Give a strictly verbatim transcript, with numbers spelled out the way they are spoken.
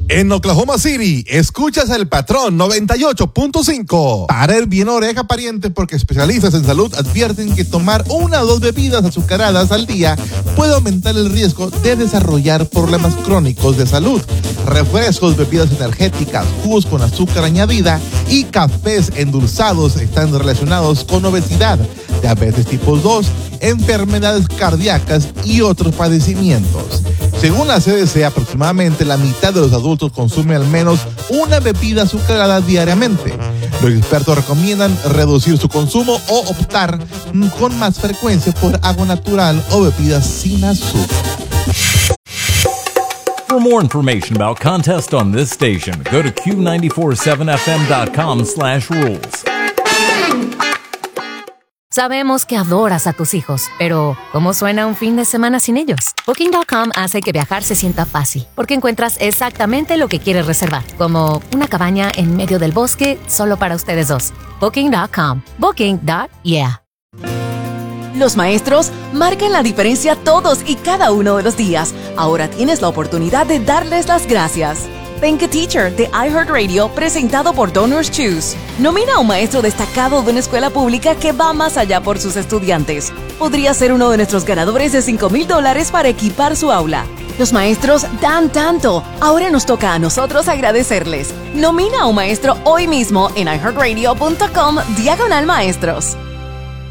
En Oklahoma City, escuchas El Patrón noventa y ocho punto cinco. Para el bien oreja pariente, porque especialistas en salud advierten que tomar una o dos bebidas azucaradas al día puede aumentar el riesgo de desarrollar problemas crónicos de salud. Refrescos, bebidas energéticas, jugos con azúcar añadida y cafés endulzados están relacionados con obesidad, diabetes tipo dos, enfermedades cardíacas y otros padecimientos. Según la C D C, aproximadamente la mitad de los adultos consume al menos una bebida azucarada diariamente. Los expertos recomiendan reducir su consumo o optar con más frecuencia por agua natural o bebidas sin azúcar. For more information about contests on this station, go to Q nine four seven F M dot com slash rules. Sabemos que adoras a tus hijos, pero ¿cómo suena un fin de semana sin ellos? Booking punto com hace que viajar se sienta fácil, porque encuentras exactamente lo que quieres reservar, como una cabaña en medio del bosque solo para ustedes dos. Booking punto com. Booking. Yeah. Los maestros marcan la diferencia todos y cada uno de los días. Ahora tienes la oportunidad de darles las gracias. Thank a Teacher de iHeartRadio, presentado por Donors Choose. Nomina a un maestro destacado de una escuela pública que va más allá por sus estudiantes. Podría ser uno de nuestros ganadores de cinco mil dólares para equipar su aula. Los maestros dan tanto. Ahora nos toca a nosotros agradecerles. Nomina a un maestro hoy mismo en iHeartRadio punto com diagonal maestros.